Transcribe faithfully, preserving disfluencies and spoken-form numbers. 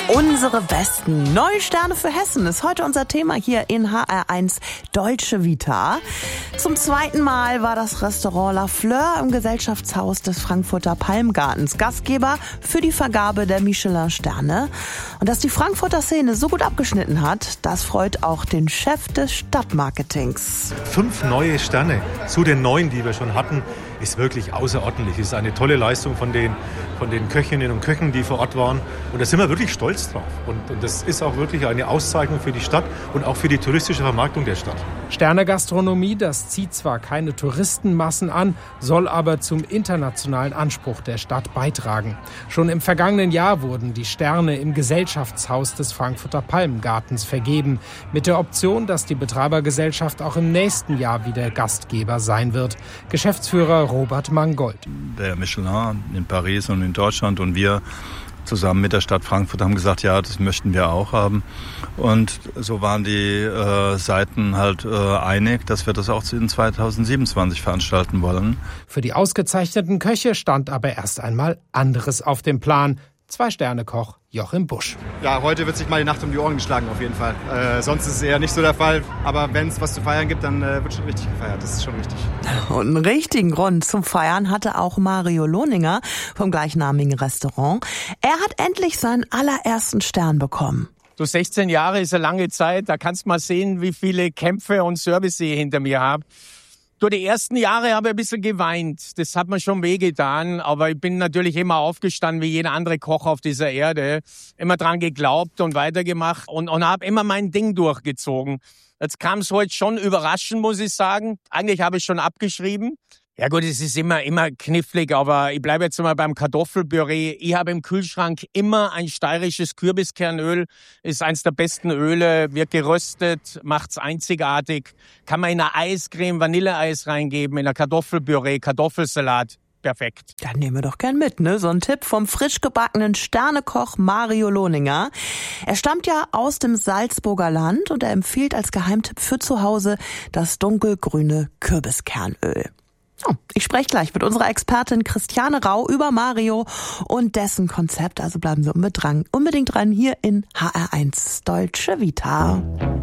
Unsere besten neue Sterne für Hessen ist heute unser Thema hier in H R eins Deutsche Vita. Zum zweiten Mal war das Restaurant La Fleur im Gesellschaftshaus des Frankfurter Palmgartens Gastgeber für die Vergabe der Michelin-Sterne. Und dass die Frankfurter Szene so gut abgeschnitten hat, das freut auch den Chef des Stadtmarketings. Fünf neue Sterne zu den neun, die wir schon hatten, ist wirklich außerordentlich. Es ist eine tolle Leistung von den, von den Köchinnen und Köchen, die vor Ort waren. Und da sind wir wirklich stolz drauf. Und, und das ist auch wirklich eine Auszeichnung für die Stadt und auch für die touristische Vermarktung der Stadt. Sternegastronomie, das zieht zwar keine Touristenmassen an, soll aber zum internationalen Anspruch der Stadt beitragen. Schon im vergangenen Jahr wurden die Sterne im Gesellschaftshaus des Frankfurter Palmgartens vergeben, mit der Option, dass die Betreibergesellschaft auch im nächsten Jahr wieder Gastgeber sein wird. Geschäftsführer Robert Mangold. Der Michelin in Paris und in Deutschland und wir zusammen mit der Stadt Frankfurt haben gesagt, ja, das möchten wir auch haben. Und so waren die äh, Seiten halt äh, einig, dass wir das auch in zweitausendsiebenundzwanzig veranstalten wollen. Für die ausgezeichneten Köche stand aber erst einmal anderes auf dem Plan. Zwei-Sterne-Koch Joachim Busch. Ja, heute wird sich mal die Nacht um die Ohren geschlagen auf jeden Fall. Äh, sonst ist es eher nicht so der Fall. Aber wenn es was zu feiern gibt, dann äh, wird schon richtig gefeiert. Das ist schon richtig. Und einen richtigen Grund zum Feiern hatte auch Mario Lohninger vom gleichnamigen Restaurant. Er hat endlich seinen allerersten Stern bekommen. So sechzehn Jahre ist eine lange Zeit. Da kannst du mal sehen, wie viele Kämpfe und Service ich hinter mir habe. Durch die ersten Jahre habe ich ein bisschen geweint. Das hat mir schon wehgetan. Aber ich bin natürlich immer aufgestanden, wie jeder andere Koch auf dieser Erde. Immer dran geglaubt und weitergemacht und, und habe immer mein Ding durchgezogen. Jetzt kam es heute schon überraschend, muss ich sagen. Eigentlich habe ich schon abgeschrieben. Ja gut, es ist immer immer knifflig, aber ich bleibe jetzt mal beim Kartoffelpüree. Ich habe im Kühlschrank immer ein steirisches Kürbiskernöl. Ist eins der besten Öle, wird geröstet, macht's einzigartig. Kann man in eine Eiscreme, Vanilleeis reingeben, in ein Kartoffelpüree, Kartoffelsalat. Perfekt. Ja, nehmen wir doch gern mit, ne? So ein Tipp vom frisch gebackenen Sternekoch Mario Lohninger. Er stammt ja aus dem Salzburger Land und er empfiehlt als Geheimtipp für zu Hause das dunkelgrüne Kürbiskernöl. Oh, ich spreche gleich mit unserer Expertin Christiane Rau über Mario und dessen Konzept. Also bleiben Sie unbedingt dran, unbedingt dran hier in H R eins Deutsche Vita.